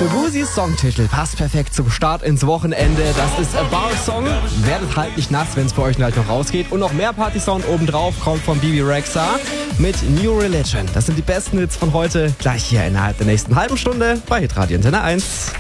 Shebuzis Songtitel passt perfekt zum Start ins Wochenende. Das ist A Bar Song. Werdet halt nicht nass, wenn es bei euch gleich noch rausgeht. Und noch mehr Party-Sound obendrauf kommt von Bibi Rexha mit New Religion. Das sind die besten Hits von heute. Gleich hier innerhalb der nächsten halben Stunde bei Hitradio Antenne 1.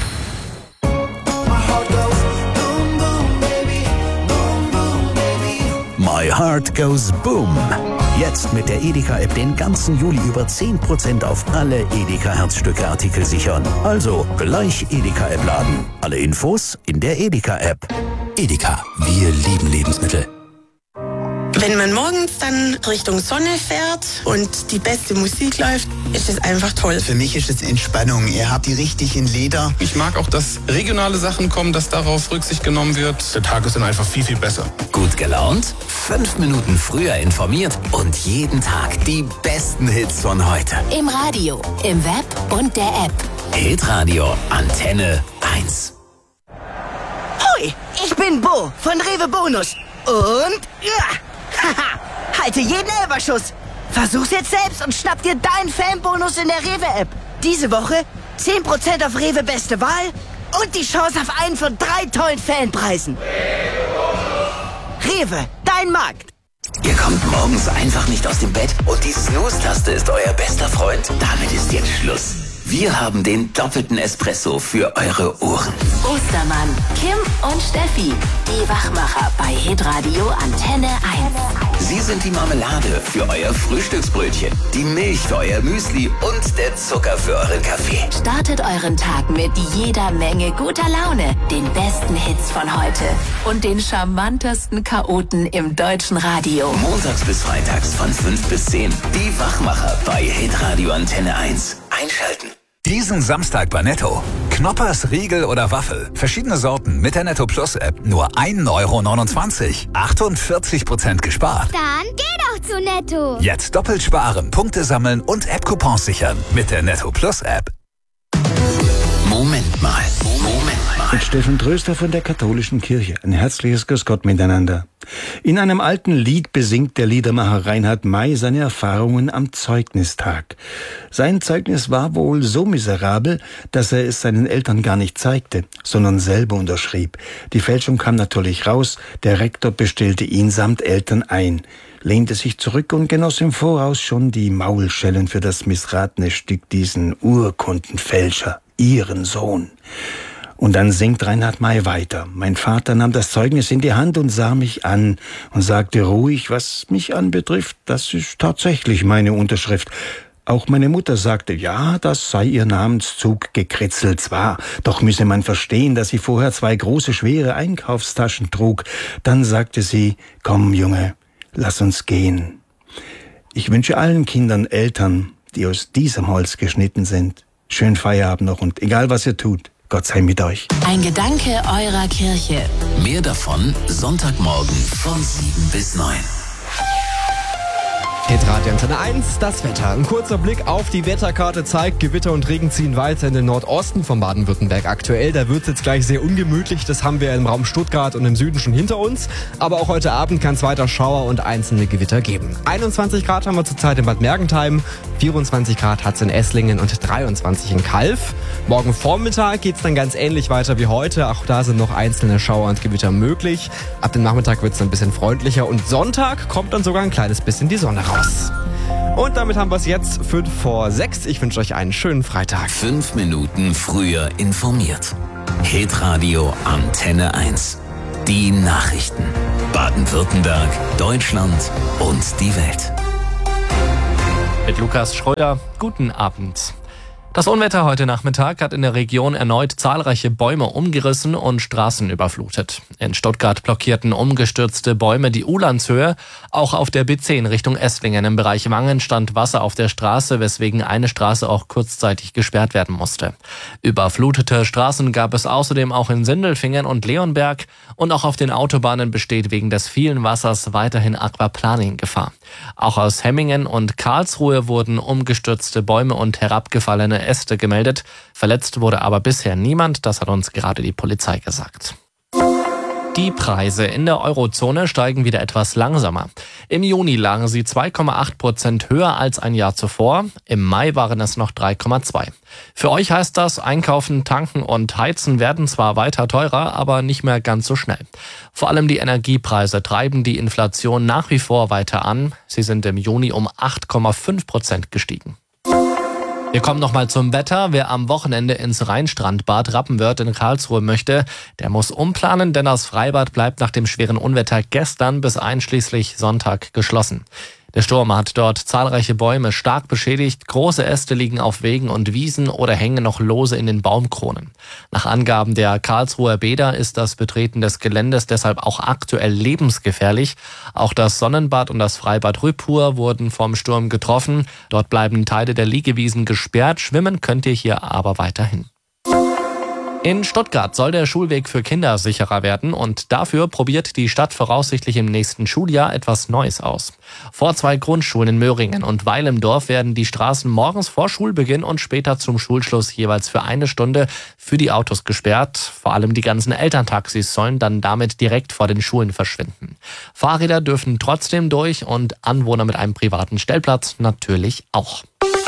My Heart Goes Boom. Jetzt mit der Edeka-App den ganzen Juli über 10% auf alle Edeka-Herzstücke-Artikel sichern. Also gleich Edeka-App laden. Alle Infos in der Edeka-App. Edeka, wir lieben Lebensmittel. Wenn man morgens dann Richtung Sonne fährt und die beste Musik läuft, ist es einfach toll. Für mich ist es Entspannung. Ihr habt die richtigen Lieder. Ich mag auch, dass regionale Sachen kommen, dass darauf Rücksicht genommen wird. Der Tag ist dann einfach viel, viel besser. Gut gelaunt, 5 Minuten früher informiert und jeden Tag die besten Hits von heute. Im Radio, im Web und der App. Hitradio Antenne 1. Hoi, ich bin Bo von Rewe Bonus. Und haha, halte jeden Elberschuss. Versuch's jetzt selbst und schnapp dir deinen Fanbonus in der Rewe-App. Diese Woche 10% auf Rewe Beste Wahl und die Chance auf einen von 3 tollen Fanpreisen. Rewe, dein Markt. Ihr kommt morgens einfach nicht aus dem Bett und die Snooze-Taste ist euer bester Freund? Damit ist jetzt Schluss. Wir haben den doppelten Espresso für eure Ohren. Ostermann, Kim und Steffi, die Wachmacher bei Hitradio Antenne 1. Sie sind die Marmelade für euer Frühstücksbrötchen, die Milch für euer Müsli und der Zucker für euren Kaffee. Startet euren Tag mit jeder Menge guter Laune, den besten Hits von heute und den charmantesten Chaoten im deutschen Radio. Montags bis freitags von 5 bis 10. Die Wachmacher bei Hitradio Antenne 1. Einschalten. Diesen Samstag bei Netto. Knoppers, Riegel oder Waffel. Verschiedene Sorten mit der Netto Plus App. Nur 1,29 €. 48% gespart. Dann geh doch zu Netto. Jetzt doppelt sparen, Punkte sammeln und App-Coupons sichern. Mit der Netto Plus App. Moment mal. Mit Steffen Tröster von der Katholischen Kirche. Ein herzliches Grüß Gott miteinander. In einem alten Lied besingt der Liedermacher Reinhard May seine Erfahrungen am Zeugnistag. Sein Zeugnis war wohl so miserabel, dass er es seinen Eltern gar nicht zeigte, sondern selber unterschrieb. Die Fälschung kam natürlich raus, der Rektor bestellte ihn samt Eltern ein, lehnte sich zurück und genoss im Voraus schon die Maulschellen für das missratene Stück, diesen Urkundenfälscher, ihren Sohn. Und dann singt Reinhard May weiter. Mein Vater nahm das Zeugnis in die Hand und sah mich an und sagte ruhig, was mich anbetrifft, das ist tatsächlich meine Unterschrift. Auch meine Mutter sagte, ja, das sei ihr Namenszug gekritzelt zwar, doch müsse man verstehen, dass sie vorher 2 große, schwere Einkaufstaschen trug. Dann sagte sie, komm, Junge, lass uns gehen. Ich wünsche allen Kindern Eltern, die aus diesem Holz geschnitten sind. Schönen Feierabend noch und egal was ihr tut, Gott sei mit euch. Ein Gedanke eurer Kirche. Mehr davon Sonntagmorgen von 7 bis 9. Hitradio Antenne 1, das Wetter. Ein kurzer Blick auf die Wetterkarte zeigt, Gewitter und Regen ziehen weiter in den Nordosten von Baden-Württemberg aktuell. Da wird es jetzt gleich sehr ungemütlich. Das haben wir im Raum Stuttgart und im Süden schon hinter uns. Aber auch heute Abend kann es weiter Schauer und einzelne Gewitter geben. 21 Grad haben wir zurzeit in Bad Mergentheim, 24 Grad hat es in Esslingen und 23 in Calw. Morgen Vormittag geht es dann ganz ähnlich weiter wie heute. Auch da sind noch einzelne Schauer und Gewitter möglich. Ab dem Nachmittag wird es ein bisschen freundlicher und Sonntag kommt dann sogar ein kleines bisschen die Sonne raus. Und damit haben wir es jetzt 5 vor 6. Ich wünsche euch einen schönen Freitag. 5 Minuten früher informiert. Hitradio Antenne 1. Die Nachrichten. Baden-Württemberg, Deutschland und die Welt. Mit Lukas Schröder, guten Abend. Das Unwetter heute Nachmittag hat in der Region erneut zahlreiche Bäume umgerissen und Straßen überflutet. In Stuttgart blockierten umgestürzte Bäume die Ulandshöhe. Auch auf der B10 Richtung Esslingen im Bereich Wangen stand Wasser auf der Straße, weswegen eine Straße auch kurzzeitig gesperrt werden musste. Überflutete Straßen gab es außerdem auch in Sindelfingen und Leonberg. Und auch auf den Autobahnen besteht wegen des vielen Wassers weiterhin Aquaplaning-Gefahr. Auch aus Hemmingen und Karlsruhe wurden umgestürzte Bäume und herabgefallene Äste gemeldet. Verletzt wurde aber bisher niemand, das hat uns gerade die Polizei gesagt. Die Preise in der Eurozone steigen wieder etwas langsamer. Im Juni lagen sie 2,8% höher als ein Jahr zuvor. Im Mai waren es noch 3,2%. Für euch heißt das, Einkaufen, Tanken und Heizen werden zwar weiter teurer, aber nicht mehr ganz so schnell. Vor allem die Energiepreise treiben die Inflation nach wie vor weiter an. Sie sind im Juni um 8,5% gestiegen. Wir kommen nochmal zum Wetter. Wer am Wochenende ins Rheinstrandbad Rappenwörth in Karlsruhe möchte, der muss umplanen, denn das Freibad bleibt nach dem schweren Unwetter gestern bis einschließlich Sonntag geschlossen. Der Sturm hat dort zahlreiche Bäume stark beschädigt, große Äste liegen auf Wegen und Wiesen oder hängen noch lose in den Baumkronen. Nach Angaben der Karlsruher Bäder ist das Betreten des Geländes deshalb auch aktuell lebensgefährlich. Auch das Sonnenbad und das Freibad Rüppur wurden vom Sturm getroffen. Dort bleiben Teile der Liegewiesen gesperrt, schwimmen könnt ihr hier aber weiterhin. In Stuttgart soll der Schulweg für Kinder sicherer werden und dafür probiert die Stadt voraussichtlich im nächsten Schuljahr etwas Neues aus. Vor 2 Grundschulen in Möhringen und Weil im Dorf werden die Straßen morgens vor Schulbeginn und später zum Schulschluss jeweils für 1 Stunde für die Autos gesperrt. Vor allem die ganzen Elterntaxis sollen dann damit direkt vor den Schulen verschwinden. Fahrräder dürfen trotzdem durch und Anwohner mit einem privaten Stellplatz natürlich auch.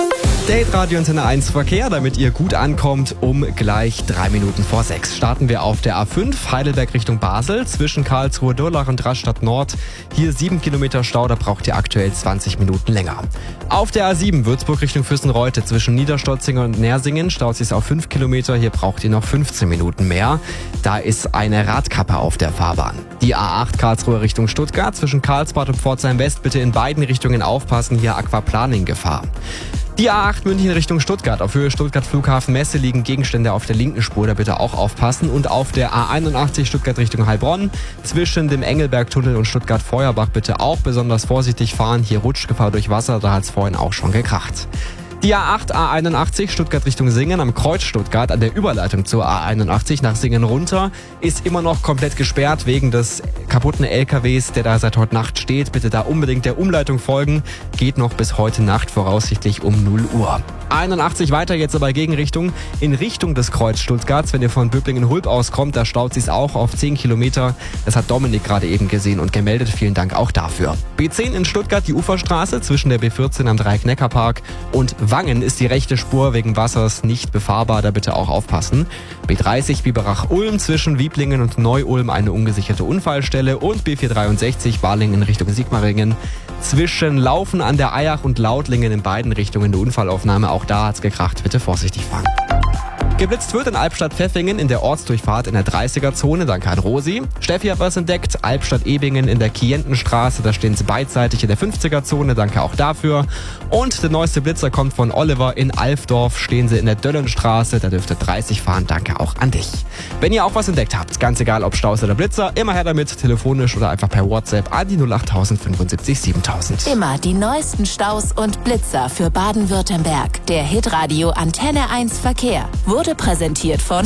Date Radio Antenne 1 Verkehr, damit ihr gut ankommt, um gleich 3 Minuten vor 6. Starten wir auf der A5 Heidelberg Richtung Basel zwischen Karlsruhe, Durlach und Rastatt Nord. Hier 7 Kilometer Stau, da braucht ihr aktuell 20 Minuten länger. Auf der A7 Würzburg Richtung Füssenreute zwischen Niederstotzingen und Nersingen staut sich auf 5 Kilometer, hier braucht ihr noch 15 Minuten mehr. Da ist eine Radkappe auf der Fahrbahn. Die A8 Karlsruhe Richtung Stuttgart zwischen Karlsbad und Pforzheim West bitte in beiden Richtungen aufpassen, hier Aquaplaning-Gefahr. Die A8 München Richtung Stuttgart. Auf Höhe Stuttgart Flughafen Messe liegen Gegenstände auf der linken Spur, da bitte auch aufpassen. Und auf der A81 Stuttgart Richtung Heilbronn zwischen dem Engelbergtunnel und Stuttgart-Feuerbach bitte auch besonders vorsichtig fahren. Hier Rutschgefahr durch Wasser, da hat es vorhin auch schon gekracht. Die A8, A81 Stuttgart Richtung Singen am Kreuz Stuttgart an der Überleitung zur A81 nach Singen runter ist immer noch komplett gesperrt wegen des kaputten LKWs, der da seit heute Nacht steht. Bitte da unbedingt der Umleitung folgen. Geht noch bis heute Nacht voraussichtlich um 0 Uhr. A81 weiter jetzt aber Gegenrichtung in Richtung des Kreuz Stuttgarts. Wenn ihr von Böblingen-Hulb auskommt, da staut sich's auch auf 10 Kilometer. Das hat Dominik gerade eben gesehen und gemeldet. Vielen Dank auch dafür. B10 in Stuttgart die Uferstraße zwischen der B14 am Dreieck-Neckar-Park und Wangen ist die rechte Spur wegen Wassers nicht befahrbar, da bitte auch aufpassen. B30 Biberach-Ulm zwischen Wieblingen und Neu-Ulm eine ungesicherte Unfallstelle und B463 Balingen in Richtung Sigmaringen. Zwischen Laufen an der Eyach und Lautlingen in beiden Richtungen eine Unfallaufnahme. Auch da hat's gekracht. Bitte vorsichtig fahren. Geblitzt wird in Albstadt-Pfeffingen in der Ortsdurchfahrt in der 30er-Zone, danke an Rosi. Steffi hat was entdeckt, Albstadt-Ebingen in der Kientenstraße, da stehen sie beidseitig in der 50er-Zone, danke auch dafür. Und der neueste Blitzer kommt von Oliver, in Alfdorf stehen sie in der Döllenstraße, da dürft ihr 30 fahren, danke auch an dich. Wenn ihr auch was entdeckt habt, ganz egal ob Staus oder Blitzer, immer her damit, telefonisch oder einfach per WhatsApp an die 08000 75 7000. Immer die neuesten Staus und Blitzer für Baden-Württemberg. Der Hitradio Antenne 1 Verkehr wurde präsentiert von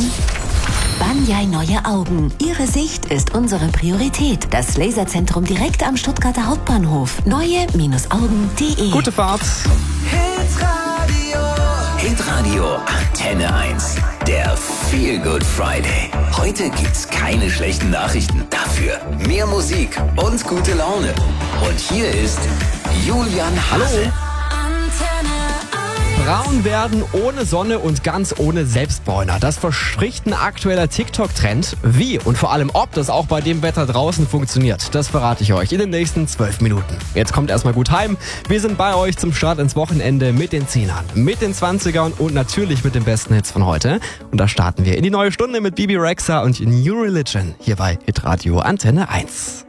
Banyai Neue Augen. Ihre Sicht ist unsere Priorität. Das Laserzentrum direkt am Stuttgarter Hauptbahnhof. Neue-Augen.de. Gute Fahrt. Hitradio Antenne 1. Der Feel Good Friday. Heute gibt's keine schlechten Nachrichten. Dafür mehr Musik und gute Laune. Und hier ist Julian Hase. Braun werden ohne Sonne und ganz ohne Selbstbräuner. Das verspricht ein aktueller TikTok-Trend. Wie und vor allem ob das auch bei dem Wetter draußen funktioniert, das verrate ich euch in den nächsten 12 Minuten. Jetzt kommt erstmal gut heim. Wir sind bei euch zum Start ins Wochenende mit den 10ern, mit den 20ern und natürlich mit den besten Hits von heute. Und da starten wir in die neue Stunde mit Bibi Rexha und New Religion hier bei Hitradio Antenne 1.